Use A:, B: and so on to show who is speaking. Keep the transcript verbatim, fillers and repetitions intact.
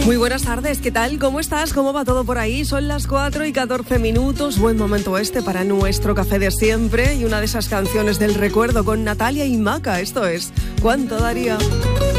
A: Muy buenas tardes, ¿qué tal? ¿Cómo estás? ¿Cómo va todo por ahí? Son las cuatro y catorce minutos. Buen momento este para nuestro café de siempre y una de esas canciones del recuerdo con Natalia y Maca. Esto es ¿Cuánto daría?